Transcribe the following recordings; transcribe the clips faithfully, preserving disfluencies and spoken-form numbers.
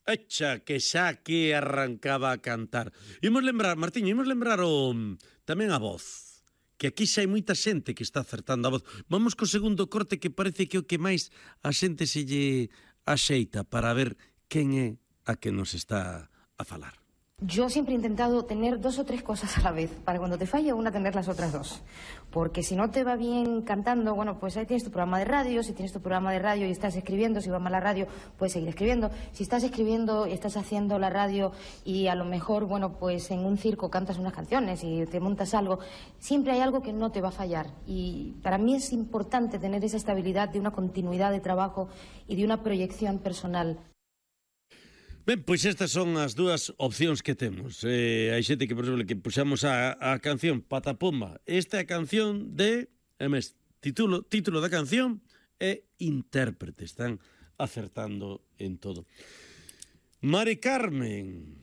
Echa, que xa que arrancaba a cantar. Imos lembrar, Martiño, imos lembrar o, tamén a voz. Que aquí xa hai moita xente que está acertando a voz. Vamos co segundo corte que parece que o que máis a xente se lle axeita para ver quen é a que nos está a falar. Yo siempre he intentado tener dos o tres cosas a la vez, para cuando te falla una tener las otras dos. Porque si no te va bien cantando, bueno, pues ahí tienes tu programa de radio, si tienes tu programa de radio y estás escribiendo, si va mal la radio, puedes seguir escribiendo. Si estás escribiendo y estás haciendo la radio y a lo mejor, bueno, pues en un circo cantas unas canciones y te montas algo, siempre hay algo que no te va a fallar. Y para mí es importante tener esa estabilidad de una continuidad de trabajo y de una proyección personal. Ben, pois estas son as dúas opcións que temos. Eh, hai xente que, por exemplo, que puxamos a, a canción Patapomba. Esta é a canción de... Emes, título, título da canción é intérprete. Están acertando en todo. Mari Carmen,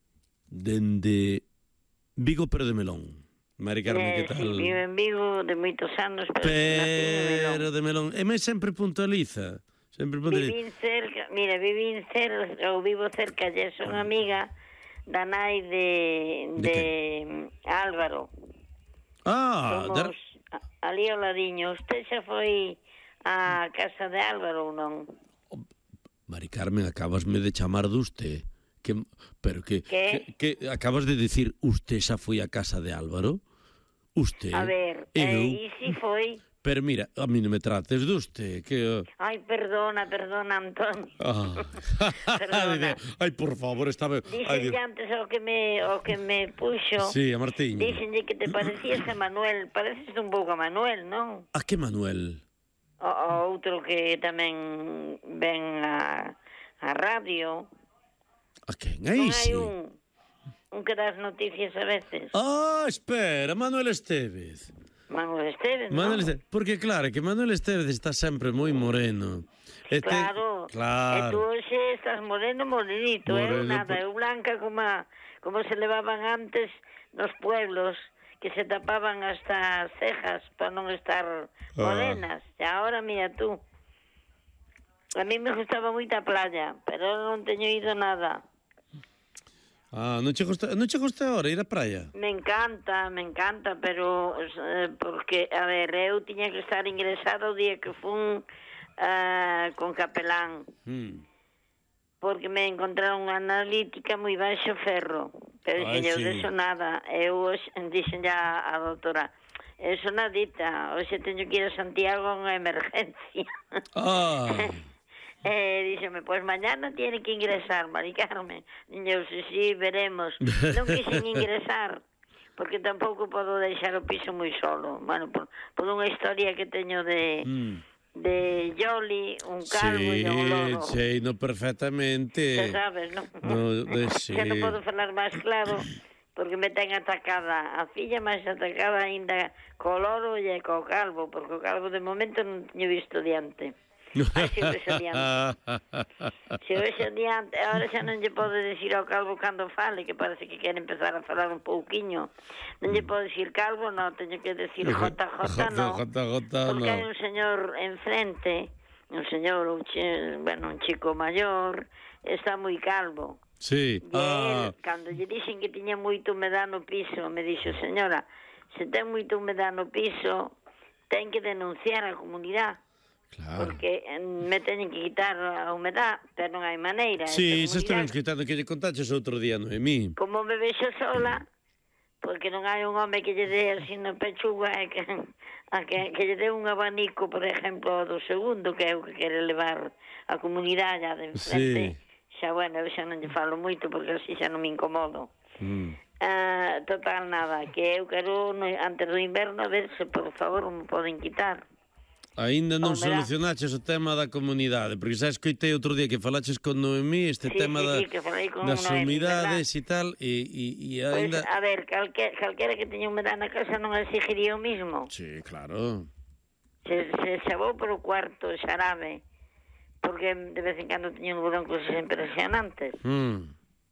dende Vigo, pero de Melón. Mari Carmen, eh, que tal? Sí, vivo en Vigo de moitos anos, pero, pero de Melón. E me sempre puntualiza. Sempre vivín cerca, mira, vivín cerca, ou vivo cerca, lle son amiga da nai de, de, de Álvaro. Ah, somos de... ali ao ladiño. Usted xa foi á casa de Álvaro ou non? Mari Carmen, acabasme de chamar de usted. Que, pero que, que, que, que acabas de decir, usted xa foi á casa de Álvaro? Usted? A ver, eu... eh, e si foi... Pero mira, a mí non me trates de usted, que... Ai, perdona, perdona, Antonio. Ah. Perdona. Ai, por favor, estaba... Dixenlle antes o que me o que me puxo. Sí, a Martín. Dixenlle que te parecías a Manuel. Pareces un pouco a Manuel, non? A que Manuel? O, o outro que tamén ven a, a radio. A quen? Aí sí. Non hai un, un que das noticias a veces. Ah, espera, Manuel Estévez. Manuel Estévez, Manuel non? Estévez, porque claro, que Manuel Estévez está sempre moi moreno. Este, claro, claro. E tú hoxe estás moreno, morenito, moreno, eu nada, eu blanca como, a, como se levaban antes nos pueblos, que se tapaban hasta as cejas para non estar morenas. Ah. E agora, mira tú, a mí me gustaba moita a playa, pero non teño ido nada. Ah, non che gusta, non che gusta ahora ir á praia? Me encanta, me encanta, pero eh, porque, a ver, eu tiña que estar ingresada o día que fun uh, con capelán. Hmm. Porque me encontraron unha analítica moi baixo ferro. Pero dixen, eu sí. Deso nada. Eu dixen ya a doutora, eso nadita, hoxe teño que ir a Santiago a unha emergencia. Ah... Eh, díxeme, pois pues mañana tiene que ingresar, Mari Carmen. Eu, si, si, veremos. Non quixen ingresar, porque tampouco podo deixar o piso moi solo. Bueno, por, por unha historia que teño de... Mm. de Yoli, un calvo sí, e un loro. Sí, no perfectamente. Xa sabes, non? No, de, sí. Xa non podo falar máis claro, porque me ten atacada a filla, máis atacada ainda co loro e co calvo, porque o calvo de momento non teño visto diante. Ai, se vese adiante. Se vese adiante. Agora xa non lle podo decir ao calvo cando fale, que parece que quere empezar a falar un pouquiño. Non lle podo decir calvo, non, teño que decir J J, non. J J, porque hai un señor enfrente, un señor, un, chi, bueno, un chico maior, está moi calvo. Sí. E ah. él, cando lle dixen que tiña moito humedad no piso, me dixo, señora, se ten moito humedad no piso, ten que denunciar a comunidade. Claro. Porque me teñen que quitar a humedad, pero non hai maneira. Sí, se estamos quitando que lle contaches outro día, Noemí. Como me vexo sola, porque non hai un home que lle dé así na pechuga e que, a que, que lle dé un abanico, por exemplo, do segundo, que é o que quere levar a comunidade de enfrente. Sí. Xa, bueno, eu xa non lle falo moito, porque así xa non me incomodo. Mm. Uh, total, nada, que eu quero, antes do inverno, a ver se, por favor, me poden quitar. Ainda non solucionaches o tema da comunidade, porque xa escoitei outro día que falaches con Noemí este sí, tema sí, da, sí, das humidades e tal, e, e, e ainda... Pues, a ver, calque, calquera que teña humedade na casa non exigiría o mismo. Sí, claro. Se, se xabou por o cuarto xarabe, porque de vez en cando teña un broncos impresionantes. Mm.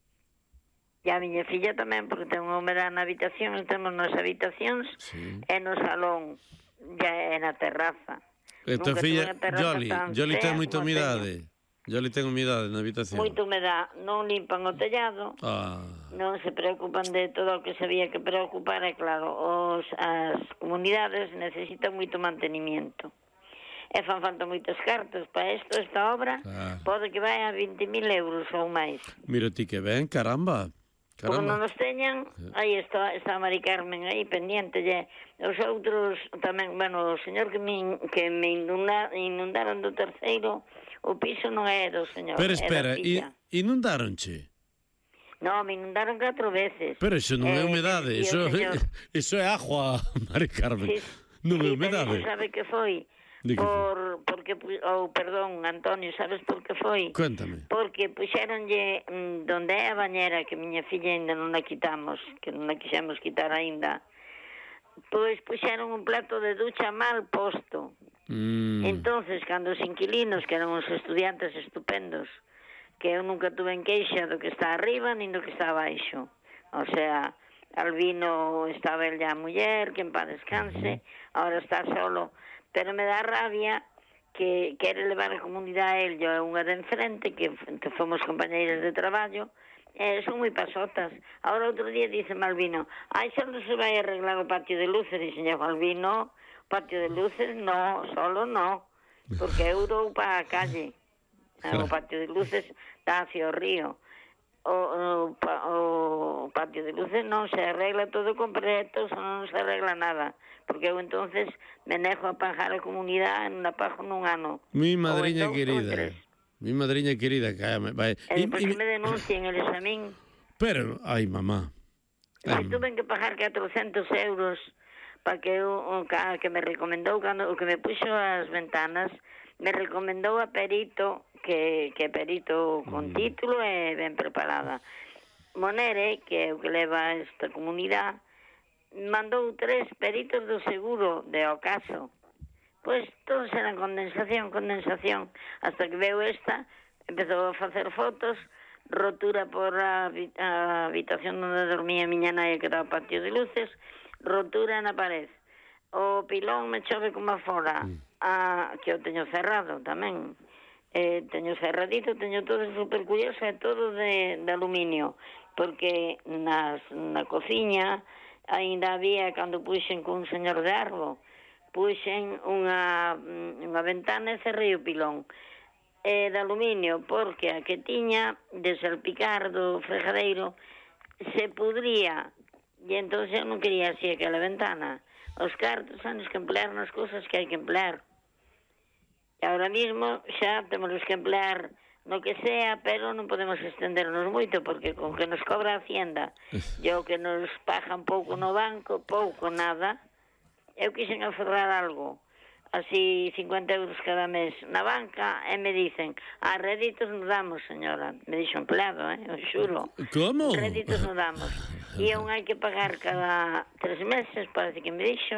E a miña filla tamén, porque ten unha humedade na habitación, temos nas habitacións sí. E no salón, e na terraza. E tua filla, Joli, Joli ten moita humidade? Ya li ten humidade na habitación. Moita humedad. Non limpan o tellado, Ah. non se preocupan de todo o que se había que preocupar, e claro, os, as comunidades necesitan moito mantenimiento. E fan falta moitas cartas para isto, esta obra, Claro. pode que vai a vinte mil euros ou máis. Mira ti que ben, caramba. Como non Caramba. nos teñan, aí está, está Mari Carmen aí pendiente, e os outros tamén, bueno, o señor que me, que me inunda, inundaron do terceiro, o piso non é do señor, Pero é da espera, filla. i- inundaronche? No, me inundaron catro veces. Pero iso non é Eh, humedade, e o iso, señor- iso é agua, Mari Carmen. Sí, Non é sí, humedade. pero sabe que foi? Di que Por, porque, pu- oh, perdón, Antonio, sabes por que foi? Cuéntame. Porque puxéronlle mm, donde é a bañera, que miña filla ainda non a quitamos, que non a quixemos quitar ainda, pois puxeron un plato de ducha mal posto. Mm. Entonces, cando os inquilinos, que eran uns estudiantes estupendos, que eu nunca tuve en queixa do que está arriba nin do que está abaixo. O sea, Albino estaba el ya a muller, que en paz descanse, ahora está solo, pero me dá rabia que quere levar a comunidade a él, yo é unha de enfrente, que, que fomos compañeiras de traballo, eh, son moi pasotas. Ahora outro día dice Malvino, ai, xa non se vai arreglar o patio de luces, e señor Malvino, patio de luces, no, solo no, porque eu dou para a calle, o patio de luces dá hacia o río. O, o, o patio de luces non se arregla todo completo, non se arregla nada, porque eu entonces me nejo a pagar a comunidade en un pago nun ano. Mi madriña Ou en dous, ou en querida. tres. Mi madriña querida, cállame. Vai. E depois que me denuncien eles a min, Pero, ai, mamá. se Ai, tuve que pagar catrocentos euros para que o, o ca- que me recomendou, cando, o que me puxo as ventanas, me recomendou a perito, que, que perito con título e ben preparada. Monere, que é o que leva esta comunidade, mandou tres peritos do seguro de Ocaso. Pois todos eran condensación, condensación, hasta que veo esta, empezou a facer fotos, rotura por a, habi- a habitación onde dormía a miña nai, que era o patio de luces, rotura na pared. O pilón me chove como afora, a, que o teño cerrado tamén. Eh, teño cerradito, teño todo super curioso, é todo de, de aluminio, porque nas, na cociña ainda había, cando puxen con un señor de Arbo, puxen unha, unha ventana e cerrei o pilón. É de aluminio, porque a que tiña de salpicar do fregadeiro se pudría, e entón eu non quería así aquela ventana. Os cartos han que emplear nas cousas que hai que emplear. E ahora mismo xa temos que emplear no que sea, pero non podemos estendernos moito, porque con que nos cobra a Hacienda e o que nos pagan pouco no banco, pouco, nada, eu quixen aferrar algo, así cincuenta euros cada mes na banca, e me dicen, a réditos nos damos, señora. Me dixo empleado, eh, eu xuro. Como? Réditos nos damos. E un hai que pagar cada tres meses, parece que me dixo,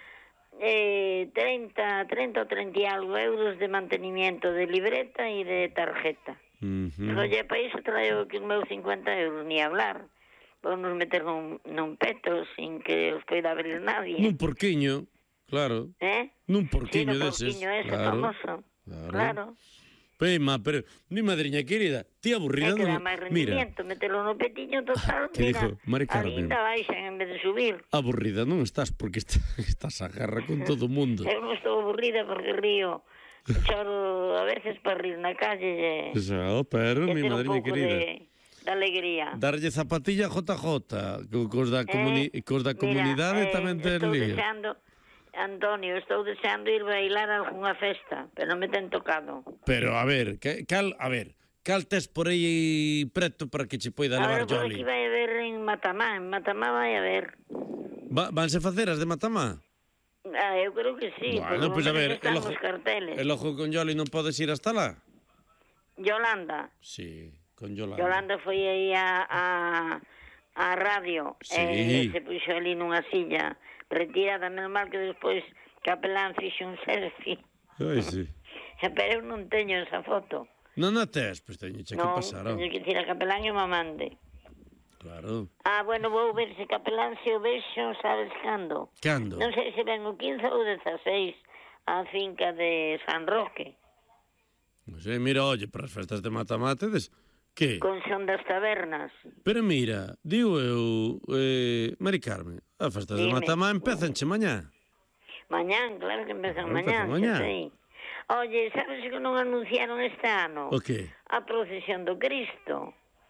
eh, treinta, treinta ou treinta e algo euros de mantenimiento de libreta e de tarjeta. Uh -huh. Oye, para iso traio que os meus cincuenta euros, ni hablar. Podemos meter nun, nun peto sin que os poida abrir nadie. Nun porquiño, claro. Eh? Nun porquiño sí, no deses. porquiño ese claro, famoso. Claro. Claro. Pema, pero mi madriña querida, ti aburrida É que dá non... máis Mira, rendimiento, metelo no petiño total, que mira, dijo Mari Carmen? ainda baixan en vez de subir. aburrida non estás porque está, estás a guerra con todo o mundo. Eu non estou aburrida porque río, choro a veces para rir na calle e, Xa, pero, e mi ter un madriña pouco querida. de, de alegría. Darlle zapatilla a J J, co- cos da, comuni Eh, cos da comunidade mira, tamén eh, ten estou lío. deseando, Antonio, estou deseando ir bailar a algunha festa, pero non me ten tocado. Pero, a ver, que, cal, a ver, cal tes por aí preto para que che poida A levar ver, por Jolly? aquí vai haber en Matamá, en Matamá vai haber. Va, vanse facer as de Matamá? Ah, eu creo que sí, Bueno, porque pois a ver, están el ojo, os carteles. el ojo con Jolly non podes ir hasta lá? Yolanda. Sí, con Yolanda. Yolanda foi aí a, a, a radio, Sí. e se puxo ali nunha silla retirada, menos mal que despois Capelán fixo un selfie. Ai, sí. Pero eu non teño esa foto. Non a tes, pois teño que Non, pasar. teño que ir a Capelán e me mande. Claro. Ah, bueno, vou ver se Capelán se o vexo, sabes cando? Cando? Non sei se ven o quince ou o dezaseis á finca de San Roque. Non sei, mira, oye, para as festas de Matamatedes, que? Con son das tabernas. Pero mira, digo eu, eh, Mari Carmen, as festas de Dime. Matamá empezanche mañá. Mañán, claro que empezan Claro, mañán, empezan mañá. xa sei. Oye, sabes que non anunciaron este ano? O que? A procesión do Cristo.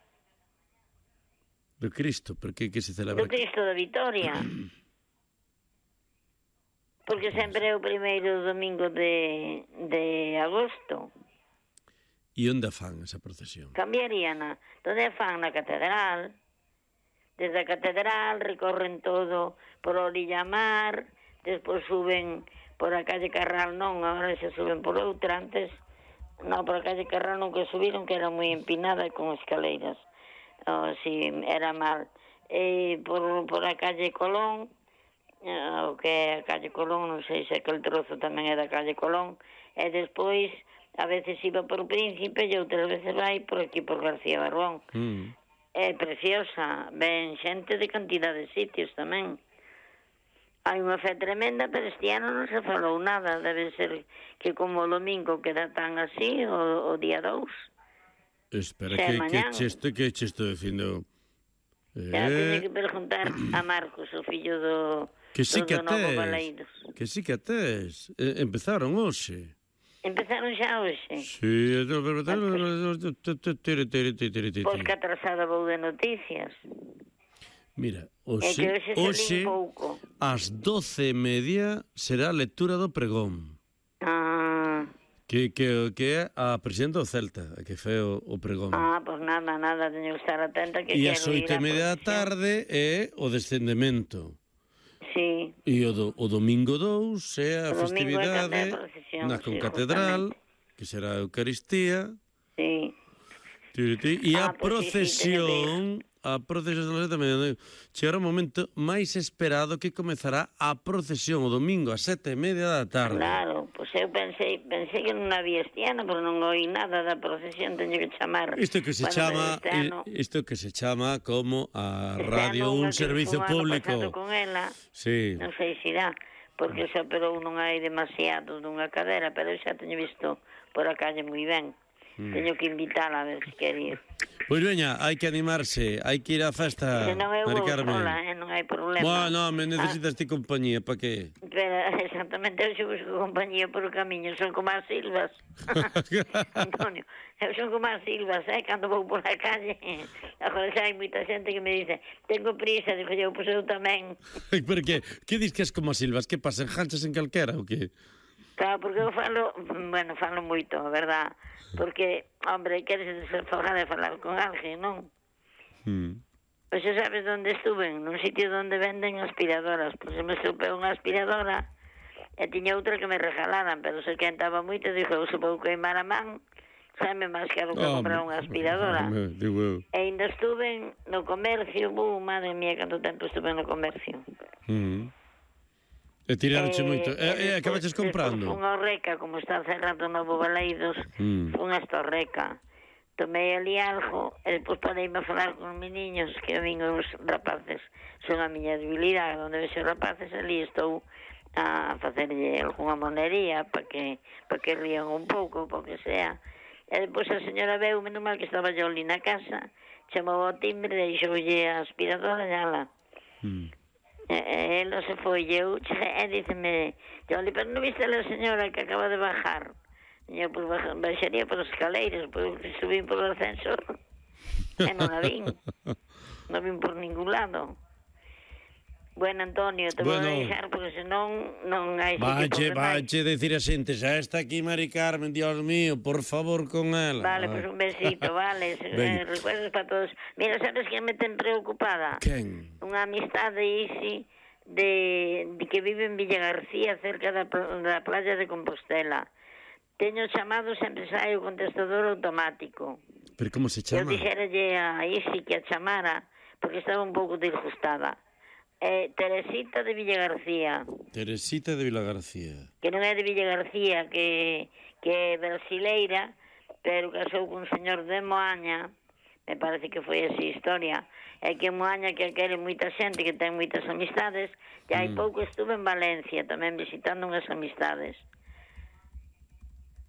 Do Cristo, por que que se celebra? Do Cristo da Vitoria. Porque sempre é o primeiro domingo de, de agosto. E onde fan esa procesión? Cambiaríana. Donde a fan na catedral. Desde a catedral recorren todo por Orilla Mar, despois suben por a calle Carral, non, agora se suben por outra, antes, non, por a calle Carral non que subiron, que era moi empinada e con escaleiras. Oh, si, era mal. E por, por a calle Colón, o que é a calle Colón, non sei se aquel trozo tamén é da calle Colón, e despois a veces iba por Príncipe e outras veces vai por aquí por García Barbón. Mm. É preciosa, ven xente de cantidad de sitios tamén. Hai unha fe tremenda, pero este ano non se falou nada, debe ser que como o domingo queda tan así, o, o día dous. Espera, Xa é que, que mañán. che estou, que che estou dicindo? Xa teño que Eh, preguntar a Marcos, o fillo do, que sí do, que do Novo tes, Baleidos. que sí que tes. Eh, empezaron hoxe. Empezaron xa hoxe. Sí, Pois que atrasada vou de noticias. mira, É que hoxe, hoxe hoxe salí un pouco. ás doce e media será a lectura do pregón. Ah, Que, que, que é a presidenta do Celta, a que fe o, o pregón. ah, pois nada, nada, teño que estar atenta que E quero ás ir oito e á media da procesión. tarde é o descendemento. Sí. E o, do, o domingo dous é a O domingo é festividade cando é a procesión, na sí, concatedral, justamente. que será a Eucaristía, Sí. e a Ah, pois sí, sí, procesión, a procesión tamén chegará o momento máis esperado que comezará a procesión o domingo a sete e media da tarde. Claro, pois eu pensei, pensei que non había este ano, pero non oí nada da procesión, teño que chamar. Isto que se Bueno, chama este ano- isto que se chama como a este radio ano un unha que servicio fun ano público. pasado con ela, Sí. non sei se irá, porque se operou non hai demasiado dunha cadera, pero eu xa teño visto por a calle moi ben. Mm. Teño que invitala a ver se quer ir. Pois veña, hai que animarse, hai que ir á festa, Se non eu Mari vou Carmen. sola, eh, non hai problema. Bueno, me necesitas ti compañía, pa que? Pero exactamente, eu xe busco compañía por o camiño, son como as silvas. Antonio, eu son como as silvas, eh, cando vou por a calle. Agora xa hai moita xente que me dice, tengo prisa, digo eu, pois eu tamén. Por que? Que dis que és como as silvas? Que pasa, enganchas en calquera ou que? Claro, porque eu falo, bueno, falo moito, a verdad, porque, hombre, queres ser forra de falar con alguén, non? Hmm. Pois xa sabes onde estuve, nun sitio onde venden aspiradoras, pois me supe unha aspiradora, e tiña outra que me regalaran, pero se quentaba moito, dixo, eu se vou queimar a man, sabe máis caro que Oh, comprar unha aspiradora. me, digo eu. E ainda estuve no comercio, bu, madre mía, canto tempo estuve no comercio. Hmm. E tiraronche moito. E, e acabaches comprando? Fun ao Reca, como está cerrado o Novo Baleidos, Mm. fun hasta o Reca. Tomei ali algo, e depois pareime a falar con os meniños, que vin os rapaces, son a miña debilidade, onde vexo rapaces, ali estou a facerlle algunha monería, para que, pa que rían un pouco, para que sea. E depois a señora veu, menos mal que estaba yo ali na casa, chamou ao timbre, deixoulle a aspiradora e ala. Hmm. E, e ela se foi, e eu, e díceme, Joli, pero non viste a la señora que acaba de bajar? E eu, pues, baixaría por as escaleiras, pues, subín por o ascensor, e non a vin. Non vin por ningún lado. Bueno, Antonio, te Bueno. vou a deixar, porque senón non hai sitio Vache, por demais. vache decir a xente, xa está aquí Mari Carmen, Dios mío, por favor con ela. Vale, pues un besito, vale. Venga. Eh, recuerdos para todos. Mira, sabes que me ten preocupada? Quen? Unha amistade isi de, de que vive en Villa García, cerca da, pl- da playa de Compostela. Teño chamado, sempre sai o contestador automático. Pero como se Eu chama? dixeralle a Isi que a chamara, porque estaba un pouco disgustada. Eh, Teresita de Villa García, Teresita de Vila García. que non é de Villa García, que, que é brasileira, pero casou cun señor de Moaña, me parece que foi así a historia, é que Moaña que quere moita xente, que ten moitas amistades, e hai Mm. pouco estuve en Valencia, tamén visitando unhas amistades.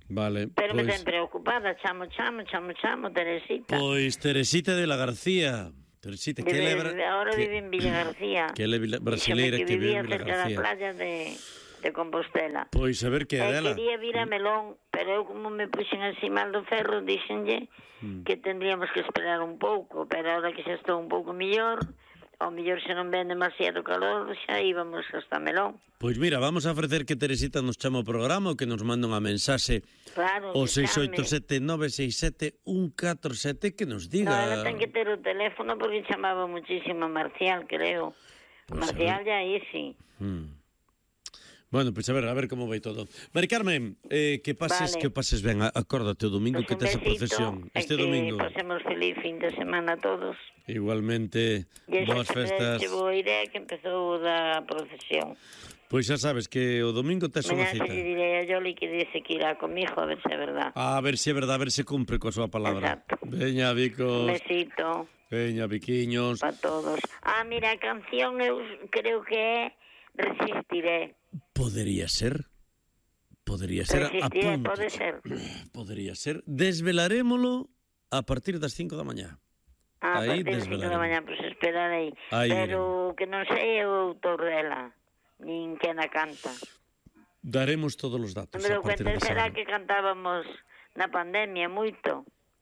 Vale, pero pois... me ten preocupada, chamo, chamo, chamo, chamo, Teresita. Pois Teresita de la García. Teresita, que Vive, lebra... Ahora que... vive en Villa García. Que é brasileira que, que vive en Villa García. Cerca da playa de, de Compostela. Pois a ver que é dela. Quería vir a Melón, pero eu como me puxen encima do ferro, dixenlle mm. que tendríamos que esperar un pouco, pero ahora que xa estou un pouco mellor, ao mellor se non ven demasiado calor, xa íbamos hasta Melón. Pois mira, vamos a ofrecer que Teresita nos chama o programa ou que nos manda unha mensaxe claro, o seis oito sete nove seis sete un catro sete que nos diga. No, ela ten que ter o teléfono porque chamaba muchísimo a Marcial, creo. Pues Marcial ya aí, sí. Hmm. Bueno, pois pues a ver, a ver como vai todo. Mari Carmen, eh, que pases vale. que pases ben, acórdate o domingo pues que tes a procesión. Este que domingo. Pasemos feliz fin de semana a todos. Igualmente, boas festas. E vou ir que empezou da procesión. Pois xa sabes que o domingo tes unha cita. Mañá se direi a Yoli que dice que irá comigo, a ver se é verdad. A ver se é verdad, a ver se cumpre coa súa palabra. Exacto. Veña, Vicos. Un besito. Veña, Viquiños. Para todos. Ah, mira, a canción eu creo que é Resistiré. Podería ser. Podería ser. Resistiré, pode ser. Podería ser. Desvelarémolo a partir das cinco da mañá. Ah, a partir das cinco da mañá, pois pues esperarei. Aí pero iremos. Que non sei o autor dela, nin que na canta. Daremos todos os datos. Pero cuenta, será que cantábamos na pandemia moito?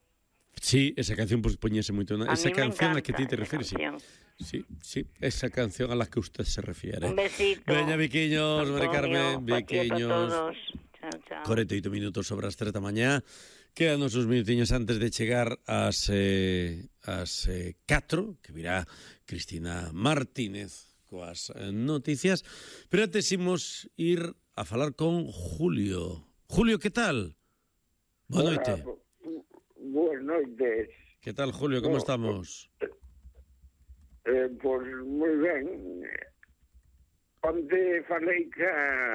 Sí, esa canción pues, poñese moito. Na... Esa canción a que ti te refieres, sí. Sí, sí, esa canción a la que usted se refiere. Un besito. Veña, Viquiños, Mari Carmen, Viquiños. Chao, chao. cuarenta e oito minutos sobre as tres da mañá. Quedan os uns minutiños antes de chegar ás, eh, ás eh, catro, que virá Cristina Martínez coas eh, noticias. Pero antes imos ir a falar con Julio. Julio, que tal? Boa noite. Boas noites. Que tal, Julio, como no, estamos? Eh, pois moi ben. Onde falei que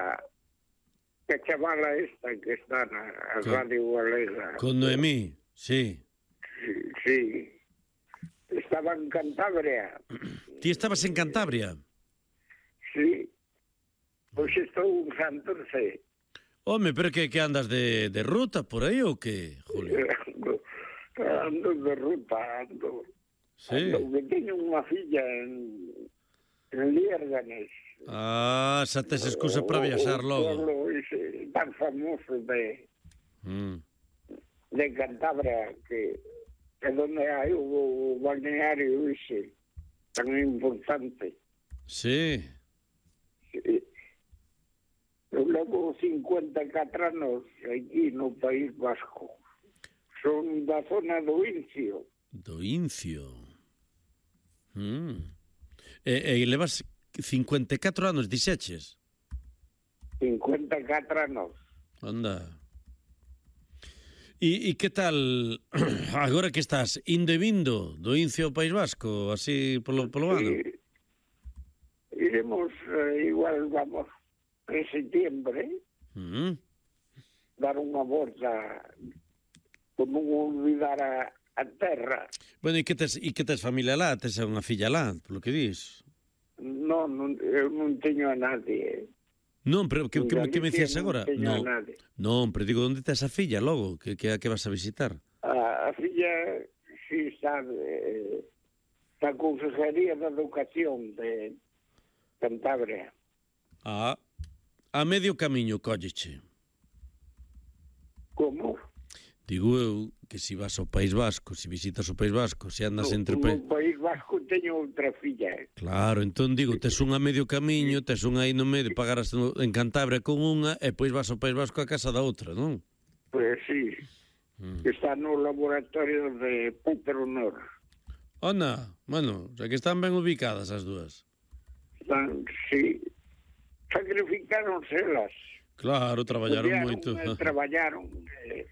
que a chavala esta que está na con, Radio Galega. Con Noemí, sí. Sí, sí. Estaba en Cantabria. Ti estabas en Cantabria? Sí. Pois estou en Santurce. Home, pero que, que andas de, de ruta por aí ou que, Julio? Ando, ando de ruta, ando... Sí. Ando, que teño unha filla en, en Liérganes. Ah, xa tes excusa para viaxar logo. O pueblo ese tan famoso de, mm. de Cantabria, que é donde hai o, o balneario ese tan importante. Sí. Sí. Eu levo cincuenta e catro anos aquí no País Vasco. Son da zona do Incio. Do Incio. Mm. E, e levas cincuenta e catro anos, dixeches? cincuenta e catro anos. Anda. E, e que tal agora que estás indo e vindo do Incio ao País Vasco, así polo, polo ano? Sí. Iremos, eh, igual vamos en septiembre, mm. dar unha volta como olvidar a, a terra. Bueno, e que tes, e que tes familia lá? Tes unha filla lá, polo que dis? Non, non, eu non teño a nadie. Non, pero que, que, que me decías agora? Non, non, pero digo, onde tes a filla logo? Que, que, que vas a visitar? A, a filla, si sabe, eh, da Consejería de Educación de Cantabria. Ah, a medio camiño, cólleche. Como? Digo eu que se vas ao País Vasco, se visitas o País Vasco, se andas no, entre... No País Vasco teño outra filla. Claro, entón digo, tes unha a medio camiño, tes unha aí no medio, pagarás en Cantabria con unha, e pois vas ao País Vasco a casa da outra, non? Pois sí, mm. está no laboratorio de Petronor. Ona, bueno, o sea que están ben ubicadas as dúas. Están, sí, sacrificáronse elas. Claro, traballaron moito. Eh, traballaron, eh,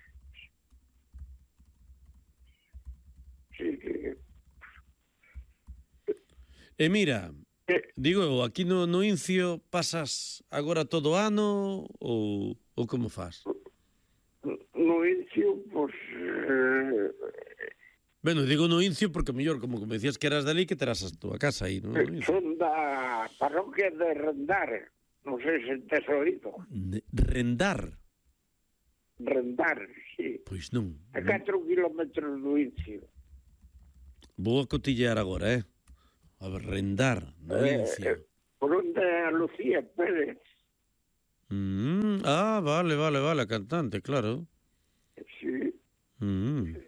E mira, digo eu, aquí no, no Incio pasas agora todo o ano ou, ou como faz? No Incio, pois... Eh... Bueno, digo no Incio porque mellor, como me decías que eras dali, que terás a túa casa aí, non? Son da parroquia de Rendar, non sei se tes oído. Rendar? Rendar, sí. Pois non. A catro kilómetros do Incio. Vou a cotillear agora, eh? A ver, Rendar, no Eh, Incio. eh, por onde a Lucía Pérez. Mm, ah, vale, vale, vale, a cantante, claro. Sí. Mm.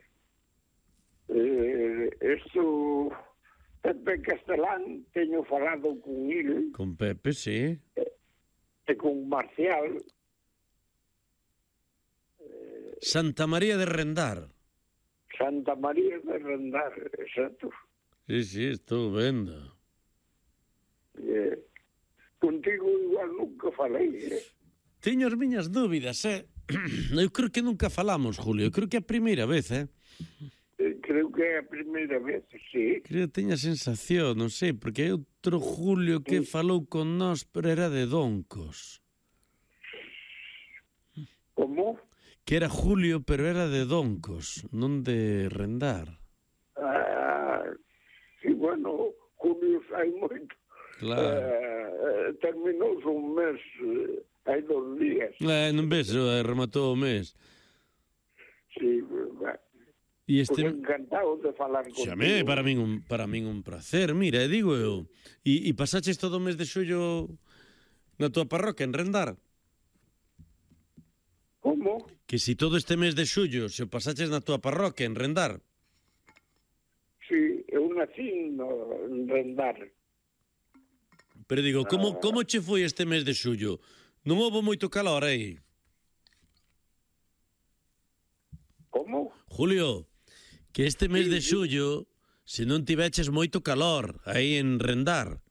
Eh, esto, Pepe Castelán, teño falado con il, Con Pepe, sí. e con Marcial. Santa María de Rendar. Santa María de Rendar, exacto. Sí, sí, estou vendo. Eh, contigo igual nunca falei, eh? Teño as miñas dúbidas, eh? Eu creo que nunca falamos, Julio. Eu creo que é a primeira vez, eh? Eh, Creo que é a primeira vez, sí. Creo que teño a sensación, non sei, porque hai outro Julio que falou con nós, pero era de Doncos. Como? Que era Julio, pero era de Doncos, non de Rendar. Ah, sí, bueno, Julio hai moito. Claro. Eh, terminou un mes, eh, hai dos días. Eh, non ves, eh, rematou o mes. Sí, bueno. E Pues este... encantado de falar contigo. Xame, para min un, para min un placer. Mira, e digo eu, e, e pasaches todo o mes de xullo na tua parroquia, en Rendar? Como? Que si todo este mes de xullo se o pasaches na tua parroquia, en Rendar? Sí, eu nací no, en Rendar. Pero digo, como, como che foi este mes de xullo? Non houve moito calor aí? Como? Julio, que este mes de xullo, se non tiveches moito calor aí en Rendar.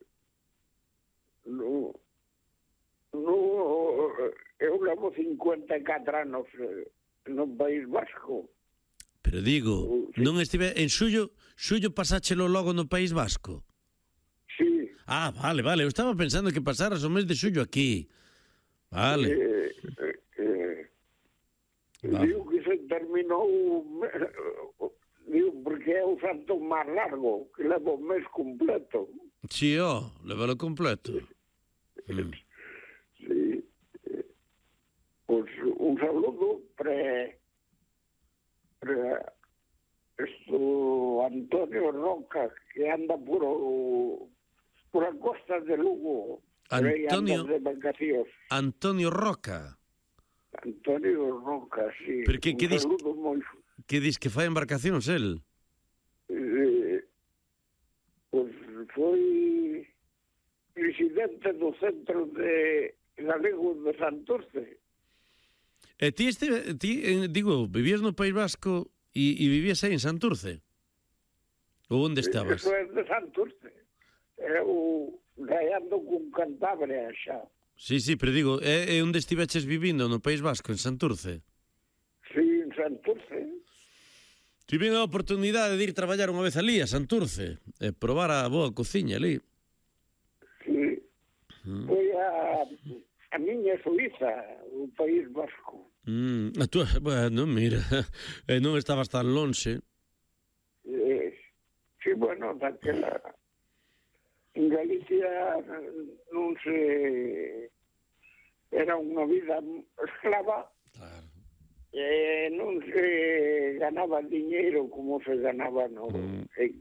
No, no, eu levo cincuenta e catro anos eh, no País Vasco. Pero digo, Sí. non estive en xullo, xullo pasáchelo logo no País Vasco? Sí. Ah, vale, vale, eu estaba pensando que pasaras o mes de xullo aquí. Vale. Eh, eh, eh, Va. digo que se terminou, eh, digo, porque é o santo máis largo, que leva o mes completo. Sí, ó, levalo completo. Mm. Sí. Eh, Pues un saludo para, para esto Antonio Roca, que anda por, o, por a costa de Lugo. Por aí Antonio- anda de vacacións. Antonio Roca, Antonio Roca, sí. Pero que- un que dis- saludo moi... que dis que fai embarcacións el. Eh, pues foi presidente do Centro de Galego de Santurce. E ti, este, ti eh, digo, vivías no País Vasco e, e vivías aí en Santurce? Ou onde estabas? Eso é de Santurce. Eu rayando con Cantabria xa. Sí, sí, pero digo, é, é onde estiveches vivindo no País Vasco, en Santurce? Sí, en Santurce. Tive a oportunidade de ir traballar unha vez ali a Santurce e probar a boa cociña ali. Sí. Foi a, a miña Suiza, o País Vasco. Mm, a túa, bueno, mira, e non estabas tan lonxe. Eh, sí, bueno, daquela... En Galicia non se... Era unha vida esclava. Claro. Eh, non se ganaba diñeiro como se ganaba no... Mm. en-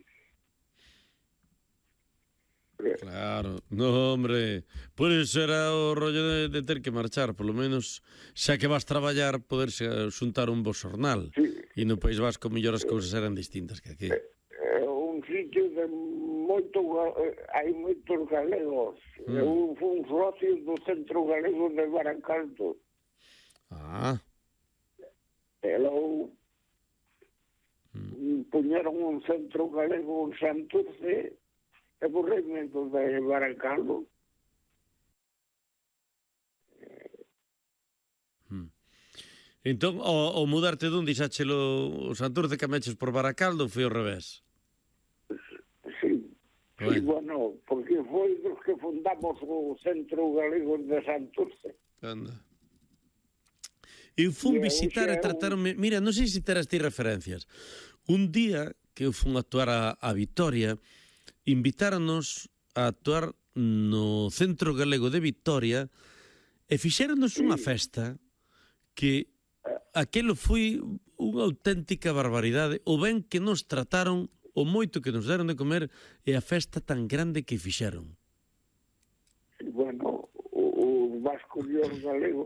Claro, no, hombre, por iso era o rollo de, de ter que marchar, polo menos, xa que vas traballar, poderse xuntar un bo xornal. Sí. E no País Vasco, mellor as cousas eran distintas que aquí. É un sitio de moito ga- eh, hai moitos galegos. Mm. Eu fui un socio do Centro Galego de Baracaldo. Ah, E logo mm. puñeron un centro galego en Santurce e borreme do de Baracaldo. entón, o, o mudarte dun dixáchelo o Santurce que meches por Baracaldo foi ao revés. Sí. Bueno. Sí, bueno, porque foi dos que fundamos o Centro Galego de Santurce. Anda. Eu fun E visitar hoxe e é un- tratarme... Mira, non sei se terás ti referencias. Un día que eu fun a actuar a, a Vitoria, invitáronos a actuar no Centro Galego de Vitoria e fixéronos unha festa que aquilo foi unha auténtica barbaridade, o ben que nos trataron, o moito que nos deron de comer e a festa tan grande que fixeron. Bueno, os vascos e os galegos